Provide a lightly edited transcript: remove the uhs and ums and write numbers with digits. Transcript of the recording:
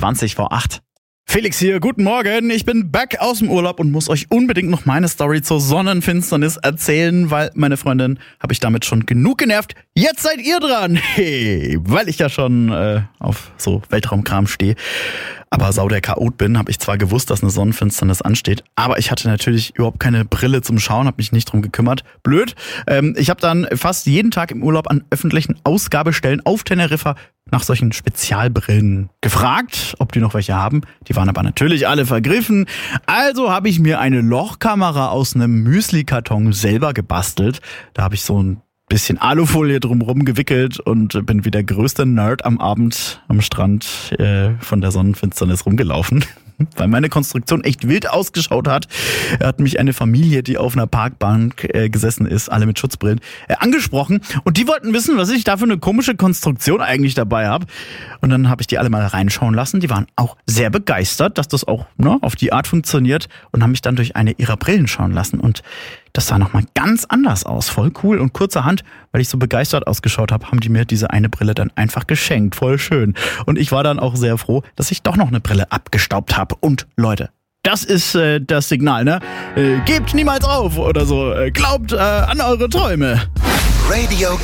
20 vor 8. Felix hier, guten Morgen. Ich bin back aus dem Urlaub und muss euch unbedingt noch meine Story zur Sonnenfinsternis erzählen, weil meine Freundin habe ich damit schon genug genervt. Jetzt seid ihr dran. Hey, weil ich ja schon auf so Weltraumkram stehe. Aber sau der Chaot bin, habe ich zwar gewusst, dass eine Sonnenfinsternis ansteht, aber ich hatte natürlich überhaupt keine Brille zum Schauen, habe mich nicht drum gekümmert. Blöd. Ich habe dann fast jeden Tag im Urlaub an öffentlichen Ausgabestellen auf Teneriffa nach solchen Spezialbrillen gefragt, ob die noch welche haben. Die waren aber natürlich alle vergriffen. Also habe ich mir eine Lochkamera aus einem Müsli-Karton selber gebastelt. Da habe ich so ein bisschen Alufolie drumherum gewickelt und bin wie der größte Nerd am Abend am Strand von der Sonnenfinsternis rumgelaufen, weil meine Konstruktion echt wild ausgeschaut hat. Hat mich eine Familie, die auf einer Parkbank gesessen ist, alle mit Schutzbrillen, angesprochen und die wollten wissen, was ich da für eine komische Konstruktion eigentlich dabei habe. Und dann habe ich die alle mal reinschauen lassen. Die waren auch sehr begeistert, dass das auch auf die Art funktioniert und haben mich dann durch eine ihrer Brillen schauen lassen und das sah nochmal ganz anders aus. Voll cool und kurzerhand, weil ich so begeistert ausgeschaut habe, haben die mir diese eine Brille dann einfach geschenkt. Voll schön. Und ich war dann auch sehr froh, dass ich doch noch eine Brille abgestaubt habe. Und Leute, das ist das Signal, ne? Gebt niemals auf oder so. Glaubt an eure Träume. Radio